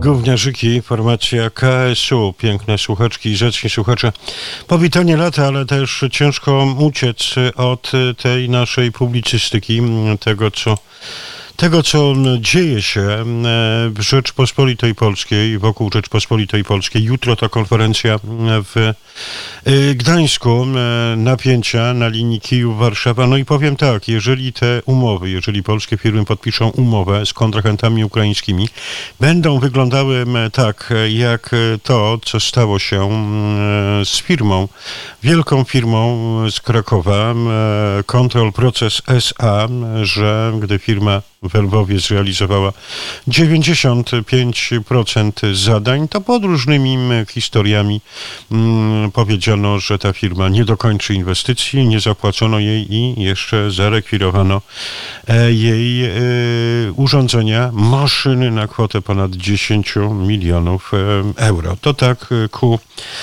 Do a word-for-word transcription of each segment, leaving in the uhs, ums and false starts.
Gówniarzyki, formacja K S U, piękne słuchaczki i zacni słuchacze. Powitanie lata, ale też ciężko uciec od tej naszej publicystyki, tego co Tego, co dzieje się w Rzeczpospolitej Polskiej, wokół Rzeczpospolitej Polskiej. Jutro to konferencja w Gdańsku, napięcia na linii Kijów-Warszawa. No i powiem tak, jeżeli te umowy, jeżeli polskie firmy podpiszą umowę z kontrahentami ukraińskimi, będą wyglądały tak, jak to, co stało się z firmą, wielką firmą z Krakowa, Control Process S A, że gdy firma w Lwowie zrealizowała dziewięćdziesiąt pięć procent zadań, to pod różnymi historiami mm, powiedziano, że ta firma nie dokończy inwestycji, nie zapłacono jej i jeszcze zarekwirowano e, jej e, urządzenia, maszyny na kwotę ponad dziesięć milionów e, euro. To tak e, ku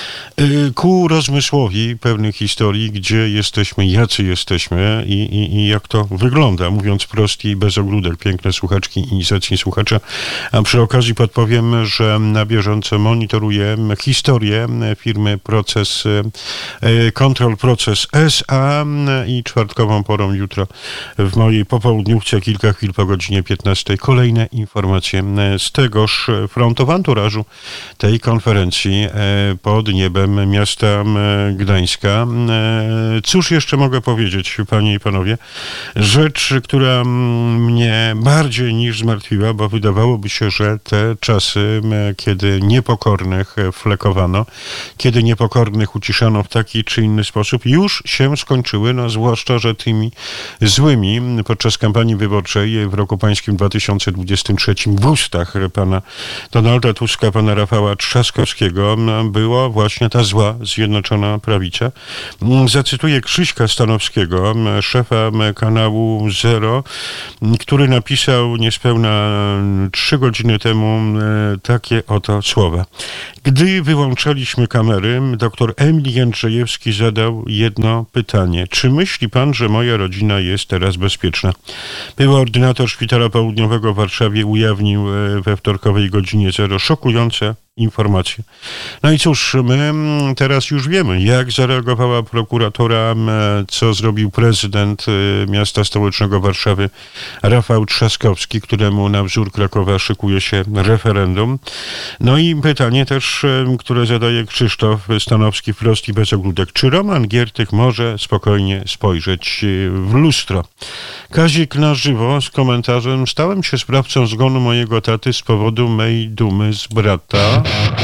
ku rozmysłowi pewnych historii, gdzie jesteśmy, jacy jesteśmy i, i, i jak to wygląda, mówiąc prosto i bez ogródek. Piękne słuchaczki i zacni słuchacze. A przy okazji podpowiem, że na bieżąco monitoruję historię firmy Proces, Control Process S A i czwartkową porą jutro w mojej popołudniówce, kilka chwil po godzinie piętnastej, kolejne informacje z tegoż frontu, w anturażu tej konferencji pod niebem miasta Gdańska. Cóż jeszcze mogę powiedzieć, panie i panowie? Rzecz, która mnie bardziej niż zmartwiła, bo wydawałoby się, że te czasy, kiedy niepokornych flekowano, kiedy niepokornych uciszano w taki czy inny sposób, już się skończyły, no zwłaszcza, że tymi złymi podczas kampanii wyborczej w roku pańskim dwa tysiące dwudziestym trzecim w ustach pana Donalda Tuska, pana Rafała Trzaskowskiego było właśnie ta zła Zjednoczona Prawica. Zacytuję Krzyśka Stanowskiego, szefa kanału Zero, który napisał niespełna trzy godziny temu takie oto słowa. Gdy wyłączaliśmy kamery, doktor Emil Jędrzejewski zadał jedno pytanie. Czy myśli pan, że moja rodzina jest teraz bezpieczna? Były ordynator Szpitala Południowego w Warszawie ujawnił we wtorkowej godzinie zero szokujące informacje. No i cóż, my teraz już wiemy, jak zareagowała prokuratura, co zrobił prezydent miasta stołecznego Warszawy Rafał Trzaskowski, któremu na wzór Krakowa szykuje się referendum. No i pytanie też, które zadaje Krzysztof Stanowski wprost i bez ogródek. Czy Roman Giertych może spokojnie spojrzeć w lustro? Kazik na żywo z komentarzem: stałem się sprawcą zgonu mojego taty z powodu mej dumy z brata.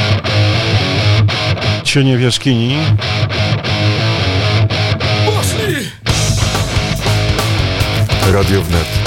Cienie w jaskini. Radio Wnet.